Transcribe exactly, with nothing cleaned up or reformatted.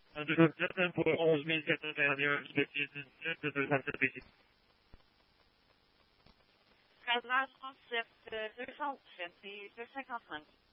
Un deux cent sept pour onze mille quatre cent quarante et un, Liberté dix-neuf, deux cent sept ici. Cadran trente-sept, deux cent sept et deux cent cinquante-cinq.